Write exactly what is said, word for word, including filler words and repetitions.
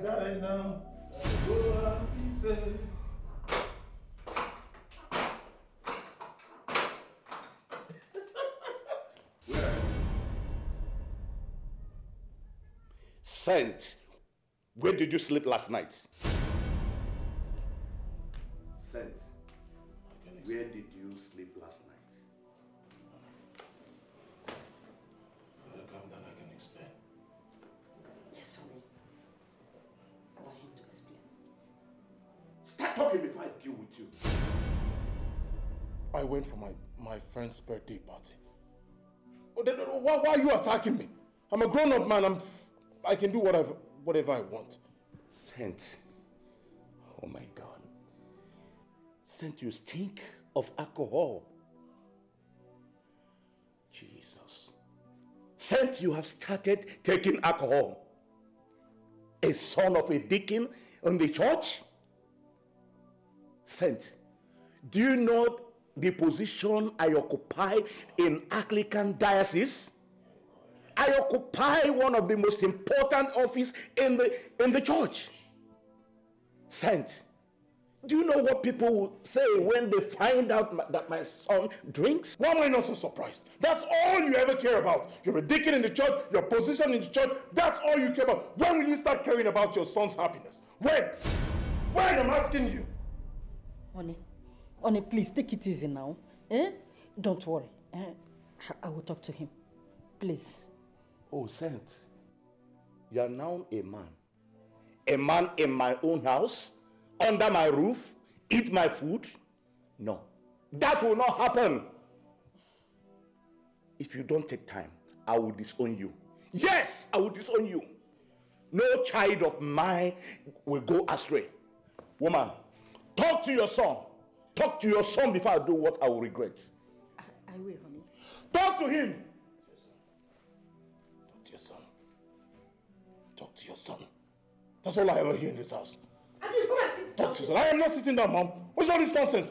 die now, I go and be safe. Saint, where did you sleep last night? Saint, where did you sleep last night? Calm down, I can explain. Yes, honey. Allow him to explain. Start talking before I deal with you. I went for my, my friend's birthday party. Oh, then, why, why are you attacking me? I'm a grown-up man. I'm, I can do whatever, whatever I want. Saint, oh my God. Saint, you stink of alcohol. Jesus. Saint, you have started taking alcohol. A son of a deacon in the church? Saint, do you know the position I occupy in Anglican diocese? I occupy one of the most important offices in the, in the church. Saint, do you know what people will say when they find out my, that my son drinks? Why am I not so surprised? That's all you ever care about. You're a deacon in the church, your position in the church, that's all you care about. When will you start caring about your son's happiness? When? When? I'm asking you. Honey, honey, please take it easy now. Eh? Don't worry. Eh? I will talk to him. Please. Oh, Saint, you are now a man. A man in my own house, under my roof, eat my food? No, that will not happen. If you don't take time, I will disown you. Yes, I will disown you. No child of mine will go astray. Woman, talk to your son. Talk to your son before I do what I will regret. I, I will, honey. Talk to him. Talk to your son. Talk to your son. That's all I ever hear in this house. I mean, come and sit Talk to your son. I am not sitting down, Mom. What's all this nonsense?